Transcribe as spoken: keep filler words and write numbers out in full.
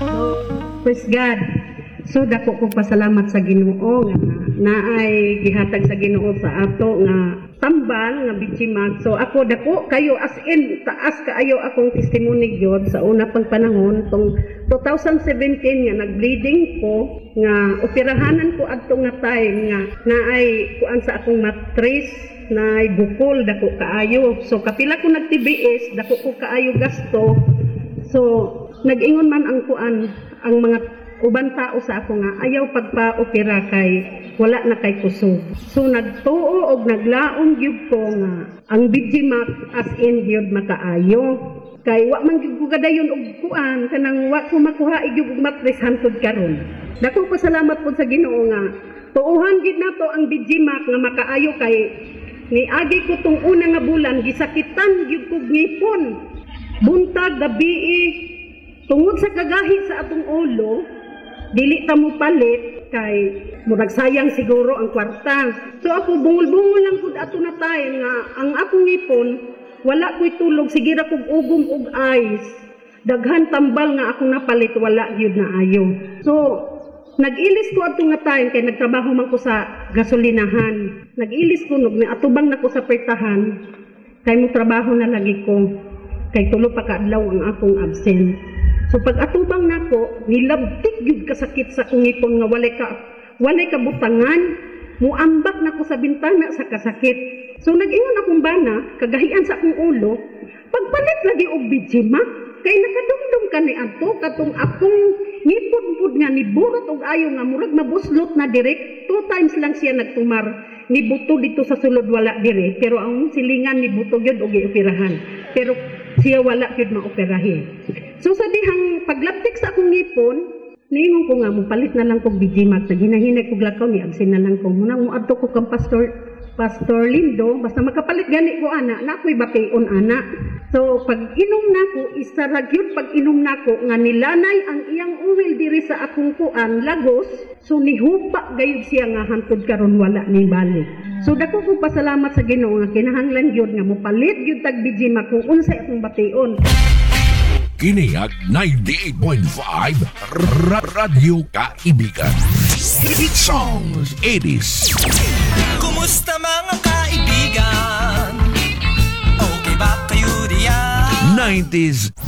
Praise God. So dako ko pasalamat sa Ginoo nga naay gihatag sa Ginoo sa ato nga tambal nga bitchimag. So ako dako kayo as in taas kaayo akong testimony gyud sa una pang panahon tong twenty seventeen nga nag-bleeding ko nga operahanan ko adto nga time nga naay kuan sa akong matris naay bukol dako kaayo. So kapila ko nag-T B S dako ko kaayo gasto. So nag-ingon man ang kuan ang mga uban tao sa ako nga ayaw pagpa-opera kay wala na kay kusog. So nagtuo og naglaom gyud ko nga ang Bijimac as in gyud makaayo. Kay wa man gyud ko gadayon og kuan kanang wa ko makuha gyud og matris hantud karon. Dako pasalamat pud sa Ginoo nga tuuhan gid nato ang Bijimac nga makaayo kay niagi ko tong una nga bulan gisakitan gyud kog ngipon. Buntag gabi tungod sa kagahi sa atong ulo dili ta mo palit kay murag sayang siguro ang kwarta. So ako bungol-bungol lang pud ato na tayo nga ang akong ngipon wala ko'y tulog sige ra kog ugom og ice. Daghan tambal nga akong napalit wala gyud na ayo. So nag-ilis ko ato nga tayo kay nagtrabaho man ko sa gasolinahan. Nag-ilis ko nog atubang nako sa pertahan kay mo trabaho na lagi ko kay tulo pa ka adlaw ang akong absent. So pag atubang nako, nilabtik gyud kasakit sa akong ngipon nga walay ka walay kabutangan, muambak nako sa bintana sa kasakit. So nag-ingon akong bana, kagahian sa akong ulo, pagpalit lagi og Bijimac, kay nakadumdum ka ni adto katong akong ngipon pud nga niburot og ayo nga murag mabuslot na direct. Two times lang siya nagtumar, nibuto dito sa sulod wala dire, pero ang silingan nibuto gyud og gioperahan. Pero siya wala gyud maoperahin. So sa dihang paglaptik sa akong ngipon, niingon ko nga mo palit na lang kog Bijimac sa ginahinay kog lakaw ni absin na lang ko. Muna mo adto ko kang pastor Pastor Lindo, basta makapalit gani ko ana, nakoy batayon ana. So pag inom nako, isa ra gyud pag inom nako nga nilanay ang iyang uwil diri sa akong kuan lagos, so nihupa gayud siya nga hantud karon wala ni balik. So dako ko pasalamat sa Ginoo nga kinahanglan gyud nga mopalit gyud tag Bijimac kung unsay akong batayon. Kiniag ninety-eight point five Radyo Kaibigan. Hit songs, eighties. Kumusta mga kaibigan? Okay ba kayo diyan? nineties